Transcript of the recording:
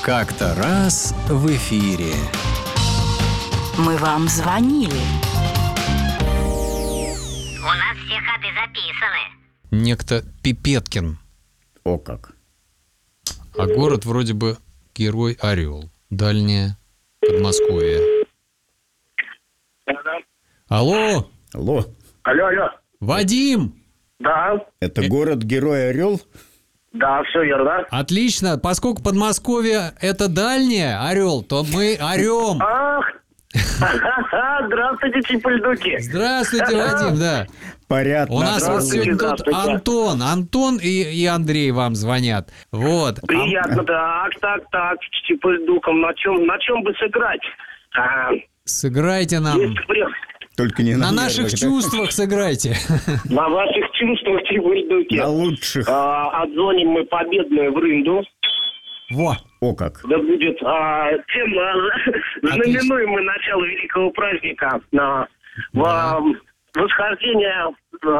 Как-то раз в эфире. Мы вам звонили. У нас все ходы записаны. Некто Пипеткин. О как. А город вроде бы Герой Орел. Дальнее Подмосковье. Алло, Алло, Алло. Вадим! Да, это город-герой Орел? да, все верно. Отлично. Поскольку Подмосковье это дальнее, Орел, то мы орем. Ах, здравствуйте, чипульдуки. Здравствуйте, Вадим, да. Понятно. У нас вот сегодня тут Здравствуйте. Антон и Андрей вам звонят. Вот. Приятно, так, с чипульдуком. На чем бы сыграть? Сыграйте нам. Есть время. Только не На нервах, наших да? чувствах сыграйте. На ваших чувствах, чипульдуки. На лучших. Отзвоним мы победную в рынду. Во. О как. Да будет тем знаменуем мы начало великого праздника. Восхождение